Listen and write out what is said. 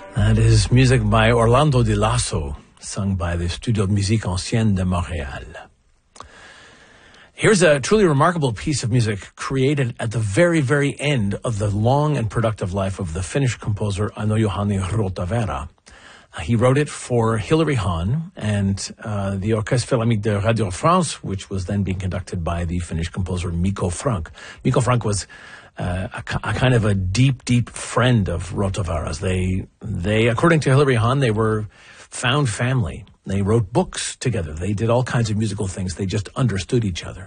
That is music by Orlando Di Lasso, sung by the Studio de Musique Ancienne de Montréal. Here's a truly remarkable piece of music created at the very, very end of the long and productive life of the Finnish composer Aino-Juhani Rautavaara. He wrote it for Hilary Hahn and the Orchestre Philharmonique de Radio France, which was then being conducted by the Finnish composer Mikko Franck. Mikko Franck was a kind of a deep, deep friend of Rautavaara's. They, according to Hilary Hahn, they were found family. They wrote books together. They did all kinds of musical things. They just understood each other.